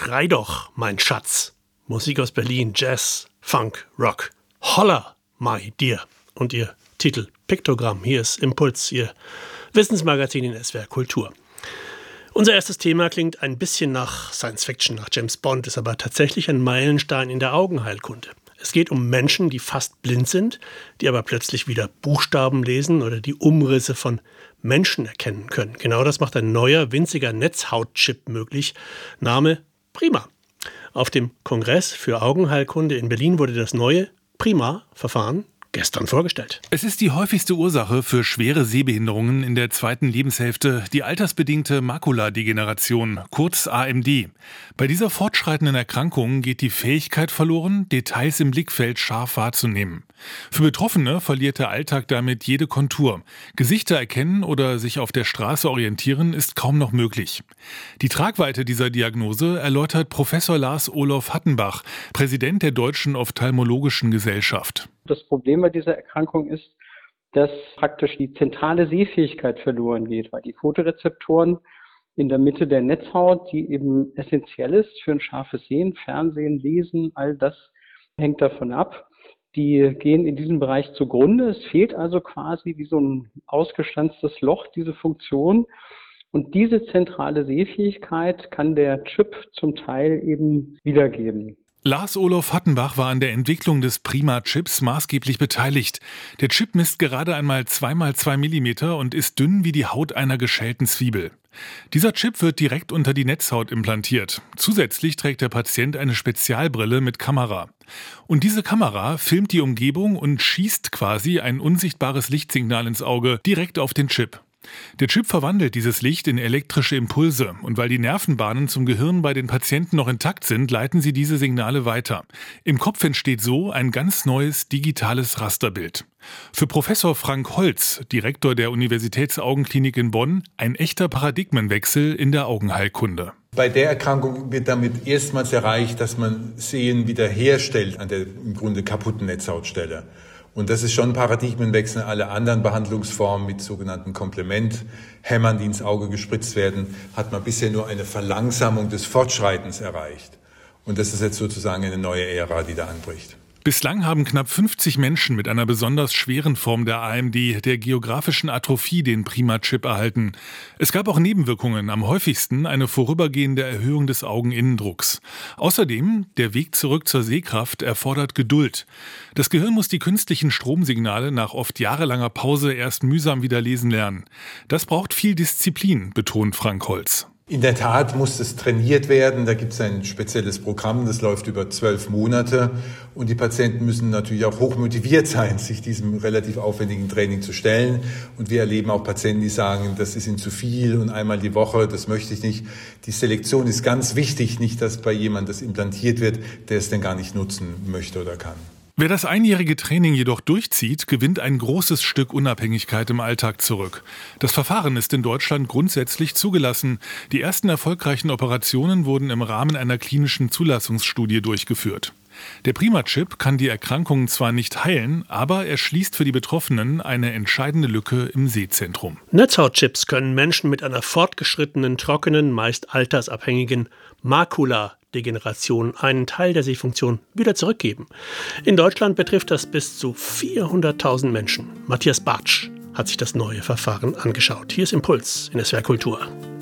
Schrei doch, mein Schatz. Musik aus Berlin, Jazz, Funk, Rock. Holla, my dear. Und ihr Titel Piktogramm. Hier ist Impuls, Ihr Wissensmagazin in SWR Kultur. Unser erstes Thema klingt ein bisschen nach Science Fiction, nach James Bond, ist aber tatsächlich ein Meilenstein in der Augenheilkunde. Es geht um Menschen, die fast blind sind, die aber plötzlich wieder Buchstaben lesen oder die Umrisse von Menschen erkennen können. Genau das macht ein neuer, winziger Netzhautchip möglich. Name Prima. Auf dem Kongress für Augenheilkunde in Berlin wurde das neue Prima-Verfahren gestern vorgestellt. Es ist die häufigste Ursache für schwere Sehbehinderungen in der zweiten Lebenshälfte, die altersbedingte Makuladegeneration, kurz AMD. Bei dieser fortschreitenden Erkrankung geht die Fähigkeit verloren, Details im Blickfeld scharf wahrzunehmen. Für Betroffene verliert der Alltag damit jede Kontur. Gesichter erkennen oder sich auf der Straße orientieren ist kaum noch möglich. Die Tragweite dieser Diagnose erläutert Professor Lars-Olof Hattenbach, Präsident der Deutschen Ophthalmologischen Gesellschaft. Das Problem bei dieser Erkrankung ist, dass praktisch die zentrale Sehfähigkeit verloren geht, weil die Photorezeptoren in der Mitte der Netzhaut, die eben essentiell ist für ein scharfes Sehen, Fernsehen, Lesen, all das hängt davon ab. Die gehen in diesem Bereich zugrunde. Es fehlt also quasi wie so ein ausgestanztes Loch, diese Funktion. Und diese zentrale Sehfähigkeit kann der Chip zum Teil eben wiedergeben. Lars-Olof Hattenbach war an der Entwicklung des Prima-Chips maßgeblich beteiligt. Der Chip misst gerade einmal 2x2 mm und ist dünn wie die Haut einer geschälten Zwiebel. Dieser Chip wird direkt unter die Netzhaut implantiert. Zusätzlich trägt der Patient eine Spezialbrille mit Kamera. Und diese Kamera filmt die Umgebung und schießt quasi ein unsichtbares Lichtsignal ins Auge direkt auf den Chip. Der Chip verwandelt dieses Licht in elektrische Impulse und weil die Nervenbahnen zum Gehirn bei den Patienten noch intakt sind, leiten sie diese Signale weiter. Im Kopf entsteht so ein ganz neues digitales Rasterbild. Für Professor Frank Holz, Direktor der Universitätsaugenklinik in Bonn, ein echter Paradigmenwechsel in der Augenheilkunde. Bei der Erkrankung wird damit erstmals erreicht, dass man Sehen wiederherstellt an der im Grunde kaputten Netzhautstelle. Und das ist schon ein Paradigmenwechsel. Alle anderen Behandlungsformen mit sogenannten Komplementhämmern, die ins Auge gespritzt werden, hat man bisher nur eine Verlangsamung des Fortschreitens erreicht. Und das ist jetzt sozusagen eine neue Ära, die da anbricht. Bislang haben knapp 50 Menschen mit einer besonders schweren Form der AMD, der geografischen Atrophie, den Prima-Chip erhalten. Es gab auch Nebenwirkungen, am häufigsten eine vorübergehende Erhöhung des Augeninnendrucks. Außerdem, der Weg zurück zur Sehkraft erfordert Geduld. Das Gehirn muss die künstlichen Stromsignale nach oft jahrelanger Pause erst mühsam wieder lesen lernen. Das braucht viel Disziplin, betont Frank Holz. In der Tat muss es trainiert werden. Da gibt es ein spezielles Programm, das läuft über 12 Monate. Und die Patienten müssen natürlich auch hoch motiviert sein, sich diesem relativ aufwendigen Training zu stellen. Und wir erleben auch Patienten, die sagen, das ist ihnen zu viel und einmal die Woche, das möchte ich nicht. Die Selektion ist ganz wichtig, nicht, dass bei jemandem das implantiert wird, der es denn gar nicht nutzen möchte oder kann. Wer das einjährige Training jedoch durchzieht, gewinnt ein großes Stück Unabhängigkeit im Alltag zurück. Das Verfahren ist in Deutschland grundsätzlich zugelassen. Die ersten erfolgreichen Operationen wurden im Rahmen einer klinischen Zulassungsstudie durchgeführt. Der Prima-Chip kann die Erkrankungen zwar nicht heilen, aber er schließt für die Betroffenen eine entscheidende Lücke im Sehzentrum. Netzhautchips können Menschen mit einer fortgeschrittenen, trockenen, meist altersabhängigen Makuladegeneration einen Teil der Sehfunktion wieder zurückgeben. In Deutschland betrifft das bis zu 400.000 Menschen. Matthias Bartsch hat sich das neue Verfahren angeschaut. Hier ist Impuls in SWR Kultur.